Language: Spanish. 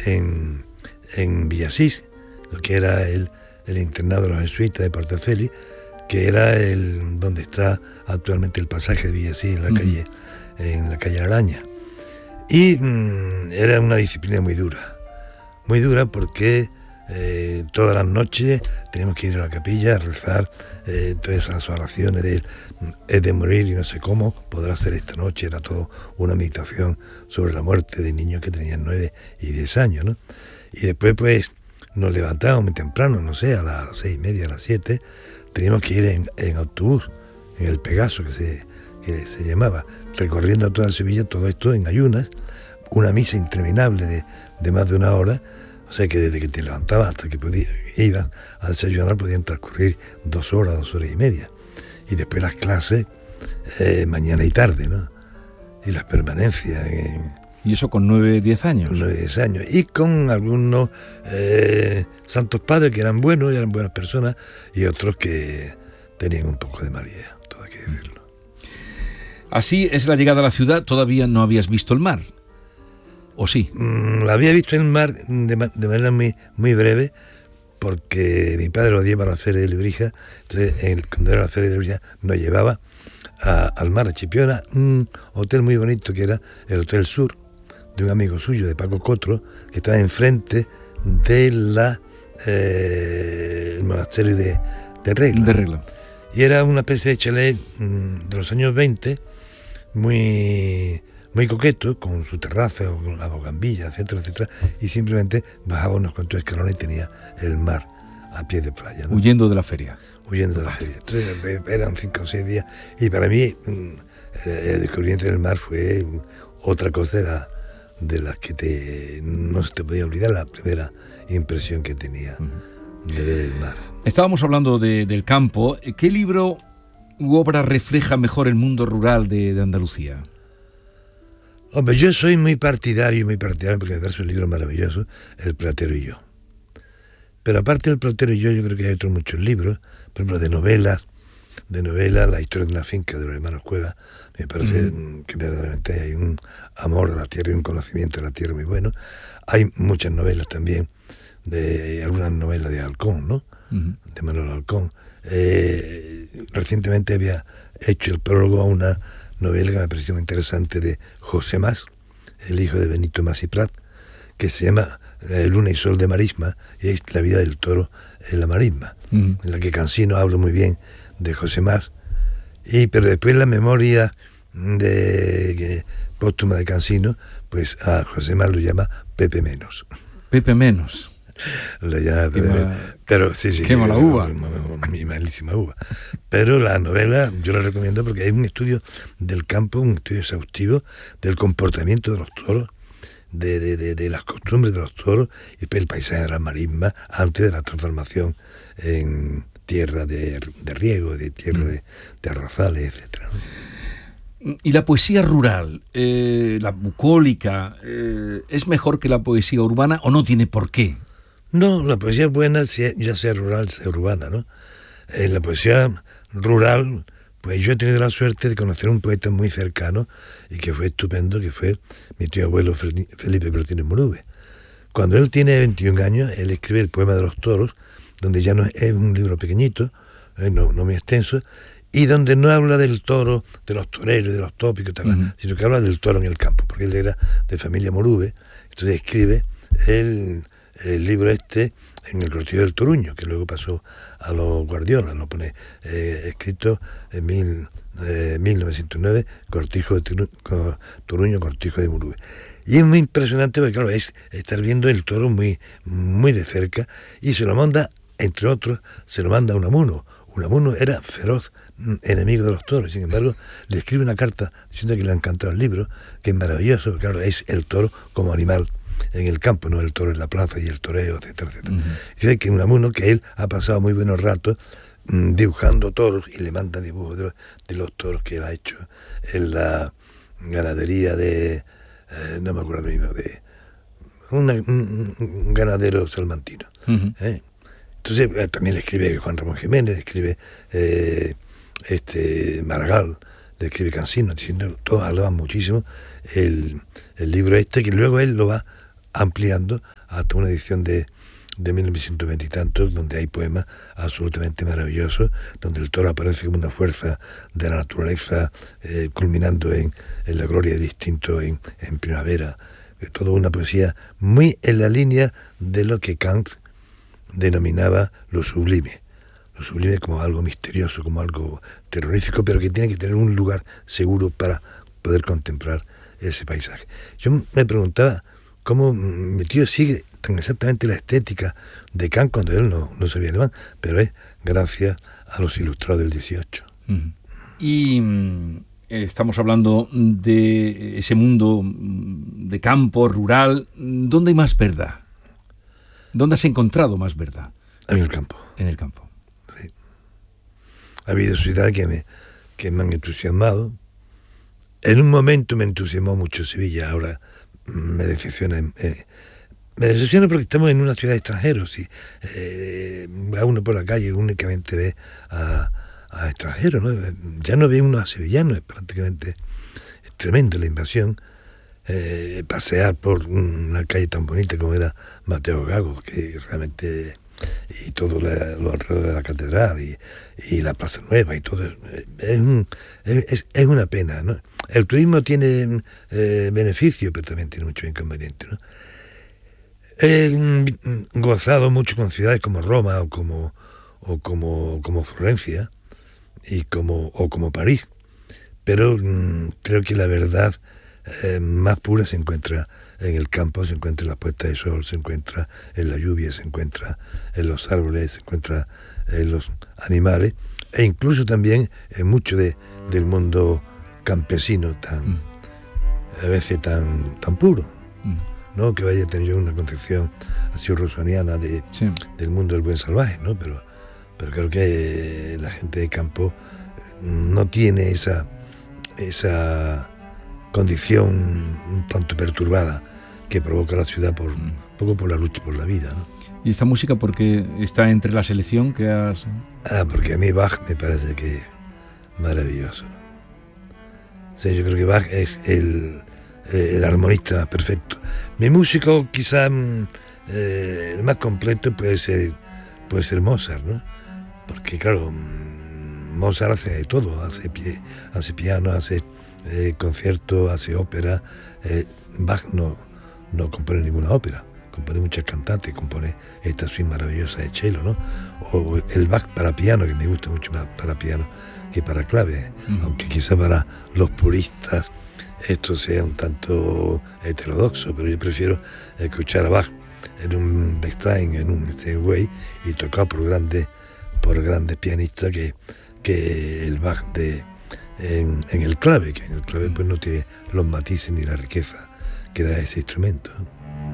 en Villasís, lo que era el internado de los jesuitas de Portafeli, que era donde está actualmente el pasaje de Villasís en la calle Araña. Y era una disciplina muy dura porque todas las noches teníamos que ir a la capilla a rezar todas esas oraciones de es de morir y no sé cómo podrá ser esta noche. Era todo una meditación sobre la muerte de niños que tenían 9 y 10 años, ¿no? Y después pues nos levantábamos muy temprano, no sé, a las 6:30, a las 7, teníamos que ir en autobús, en el Pegaso que se llamaba, recorriendo toda Sevilla, todo esto en ayunas, una misa interminable de más de una hora. O sea que desde que te levantabas hasta que ibas a desayunar podían transcurrir 2 horas, 2 horas y media. Y después las clases mañana y tarde, ¿no? Y las permanencias. ¿Y eso con 9, 10 años? Con 9, 10 años. Y con algunos santos padres que eran buenos y eran buenas personas, y otros que tenían un poco de mala idea, todo hay que decirlo. Así es la llegada a la ciudad. Todavía no habías visto el mar, ¿o sí? La había visto en el mar de manera muy, muy breve, porque mi padre lo lleva a la Feria de Lebrija. Entonces, cuando era la Feria de Lebrija, nos llevaba al mar, a Chipiona, un hotel muy bonito que era el Hotel Sur, de un amigo suyo, de Paco Cotro, que estaba enfrente de el monasterio de Regla. Y era una especie de chalet de los años 20, muy coqueto, con su terraza, con la bogambilla, etcétera, etcétera, y simplemente bajaba unos cuantos escalones y tenía el mar a pie de playa, ¿no? Huyendo de la feria. Entonces eran 5 o 6 días, y para mí el descubrimiento del mar fue otra cosa de las que no se te podía olvidar, la primera impresión que tenía de ver el mar. Estábamos hablando del campo. ¿Qué libro u obra refleja mejor el mundo rural de Andalucía? Hombre, yo soy muy partidario porque me parece un libro maravilloso, El platero y yo. Pero aparte del platero y yo creo que hay otros muchos libros, por ejemplo, de novelas, La historia de una finca de los hermanos Cueva. Me parece que verdaderamente hay un amor a la tierra y un conocimiento de la tierra muy bueno. Hay muchas novelas también, algunas novelas de Halcón, ¿no? De Manuel Halcón. Recientemente había hecho el prólogo a una novela que me pareció muy interesante de José Mas, el hijo de Benito Mas y Prat, que se llama Luna y Sol de Marisma, y es la vida del toro en la marisma, en la que Cansino habla muy bien de José Mas, pero después la memoria póstuma de Cansino, pues a José Mas lo llama Pepe Menos. Pepe Menos. Lo llama Pepe Menos. Pero sí. Qué mala uva. Mi malísima uva. Pero la novela yo la recomiendo porque hay un estudio del campo, un estudio exhaustivo del comportamiento de los toros, de las costumbres de los toros, y después el paisaje de la marisma antes de la transformación en tierra de riego, de tierra de arrozales, etcétera, ¿no? ¿Y la poesía rural, la bucólica, es mejor que la poesía urbana o no tiene por qué? No, la poesía es buena, ya sea rural, sea urbana, ¿no? En la poesía rural, pues yo he tenido la suerte de conocer a un poeta muy cercano y que fue estupendo, que fue mi tío abuelo Felipe Cortines Murube. Cuando él tiene 21 años, él escribe el poema de los toros, donde ya no es un libro pequeñito, no muy extenso, y donde no habla del toro, de los toreros, de los tópicos, sino que habla del toro en el campo, porque él era de familia Murube. Entonces escribe el libro en el Cortijo del Toruño, que luego pasó a los Guardiola, lo pone escrito en 1909, Cortijo de Toruño, Cortijo de Murube. Y es muy impresionante porque, claro, es estar viendo el toro muy, muy de cerca, y se lo manda, entre otros, se lo manda a Unamuno. Unamuno era feroz enemigo de los toros, sin embargo, le escribe una carta diciendo que le ha encantado el libro, que es maravilloso, porque, claro, es el toro como animal en el campo, no el toro en la plaza y el toreo, etcétera, etcétera. Dice que Unamuno, que él ha pasado muy buenos ratos dibujando toros, y le manda dibujos de los toros que él ha hecho en la ganadería no me acuerdo mismo, de un ganadero salmantino. Entonces también le escribe Juan Ramón Jiménez, le escribe Maragall, le escribe Cansino, diciendo, todos hablaban muchísimo el libro que luego él lo va ampliando hasta una edición de 1920 y tantos, donde hay poemas absolutamente maravillosos, donde el toro aparece como una fuerza de la naturaleza, culminando en la gloria del instinto en primavera. Toda una poesía muy en la línea de lo que Kant denominaba lo sublime como algo misterioso, como algo terrorífico, pero que tiene que tener un lugar seguro para poder contemplar ese paisaje. Yo me preguntaba cómo mi tío sigue tan exactamente la estética de Kant cuando él no sabía alemán, pero es gracias a los ilustrados del 18. Y estamos hablando de ese mundo de campo, rural. ¿Dónde hay más verdad? ¿Dónde has encontrado más verdad? En el campo. En el campo. Sí. Ha habido ciudades que me han entusiasmado. En un momento me entusiasmó mucho Sevilla, ahora me decepciona. Me decepciona porque estamos en una ciudad de extranjeros. Y, va uno por la calle y únicamente ve a extranjeros, ¿no? Ya no ve uno a sevillanos, es tremendo la invasión. Pasear por una calle tan bonita como era Mateo Gago, que realmente, y todo lo alrededor de la catedral y la Plaza Nueva y todo, es una pena, ¿no? El turismo tiene beneficio, pero también tiene muchos inconvenientes, ¿no? He gozado mucho con ciudades como Roma o como Florencia o como París, pero creo que la verdad más pura se encuentra en el campo, se encuentra en la puesta de sol, se encuentra en la lluvia, se encuentra en los árboles, se encuentra en los animales, e incluso también en mucho del mundo campesino a veces tan puro, ¿no? Que vaya a tener yo una concepción así rosaniana del mundo del buen salvaje, ¿no? Pero creo que la gente de campo no tiene esa condición un tanto perturbada que provoca la ciudad un poco por la lucha por la vida, ¿no? ¿Y esta música por qué está entre la selección que has...? Porque a mí Bach me parece que es maravilloso. O sea, yo creo que Bach es el armonista perfecto. Mi músico quizá el más completo puede ser Mozart, ¿no? Porque claro, Mozart hace de todo, hace piano, hace concierto, hace ópera. Bach no compone ninguna ópera, compone muchas cantantes, compone esta suite maravillosa de cello, ¿no? O el Bach para piano, que me gusta mucho más para piano que para clave, aunque quizá para los puristas esto sea un tanto heterodoxo, pero yo prefiero escuchar a Bach en un Bechstein, en un Steinway, y tocar por grandes pianistas que el Bach en el clave, que en el clave pues no tiene los matices ni la riqueza que da ese instrumento.